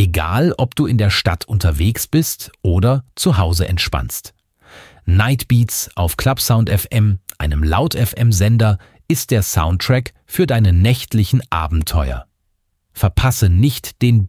Egal, ob du in der Stadt unterwegs bist oder zu Hause entspannst. Nightbeats auf Clubsound FM, einem Laut-FM-Sender, ist der Soundtrack für deine nächtlichen Abenteuer. Verpasse nicht den